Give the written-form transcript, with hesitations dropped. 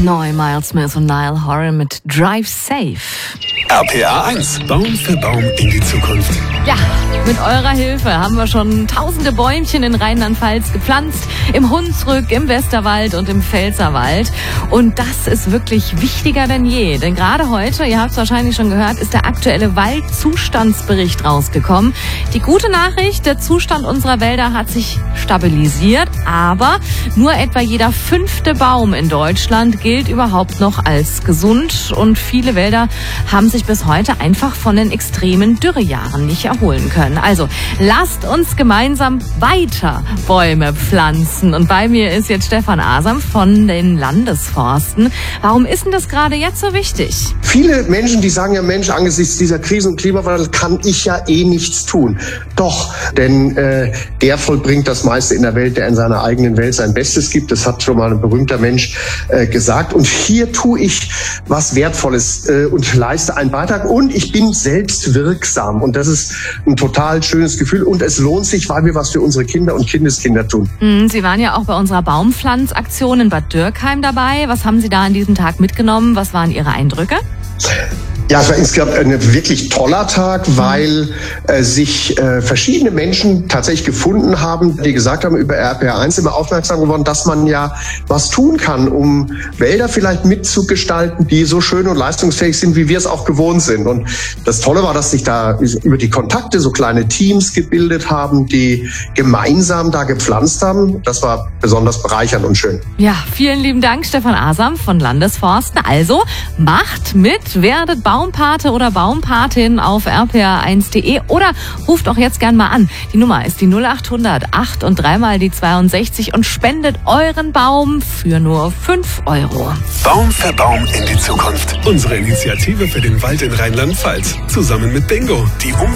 Neu Miles Smith und Niall Horan mit Drive Safe. RPA 1, Baum für Baum in die Zukunft. Ja, mit eurer Hilfe haben wir schon tausende Bäumchen in Rheinland-Pfalz gepflanzt, im Hunsrück, im Westerwald und im Pfälzerwald. Und das ist wirklich wichtiger denn je. Denn gerade heute, ihr habt es wahrscheinlich schon gehört, ist der aktuelle Waldzustandsbericht rausgekommen. Die gute Nachricht, der Zustand unserer Wälder hat sich stabilisiert, aber nur etwa jeder 5. Baum in Deutschland gilt überhaupt noch als gesund. Und viele Wälder haben sich bis heute einfach von den extremen Dürrejahren nicht erholen können. Also lasst uns gemeinsam weiter Bäume pflanzen. Und bei mir ist jetzt Stefan Asam von den Landesforsten. Warum ist denn das gerade jetzt so wichtig? Viele Menschen, die sagen ja, Mensch, angesichts dieser Krise und Klimawandel kann ich ja eh nichts tun. Doch, denn der vollbringt das meiste in der Welt, der in seiner eigenen Welt sein Bestes gibt. Das hat schon mal ein berühmter Mensch gesagt. Und hier tue ich was Wertvolles und leiste einen Beitrag. Und ich bin selbst wirksam. Und das ist ein total schönes Gefühl. Und es lohnt sich, weil wir was für unsere Kinder und Kindeskinder tun. Sie waren ja auch bei unserer Baumpflanzaktion in Bad Dürkheim dabei. Was haben Sie da an diesem Tag mitgenommen? Was waren Ihre Eindrücke? Ja, es war insgesamt ein wirklich toller Tag, weil sich verschiedene Menschen tatsächlich gefunden haben, die gesagt haben, über RPA 1 immer aufmerksam geworden, dass man ja was tun kann, um Wälder vielleicht mitzugestalten, die so schön und leistungsfähig sind, wie wir es auch gewohnt sind. Und das Tolle war, dass sich da über die Kontakte so kleine Teams gebildet haben, die gemeinsam da gepflanzt haben. Das war besonders bereichernd und schön. Ja, vielen lieben Dank, Stefan Asam von Landesforsten. Also macht mit, werdet Baumpate oder Baumpatin auf rpa1.de oder ruft auch jetzt gern mal an. Die Nummer ist die 0800 8 und 3 mal die 62 und spendet euren Baum für nur 5 €. Baum für Baum in die Zukunft. Unsere Initiative für den Wald in Rheinland-Pfalz. Zusammen mit Bingo. Die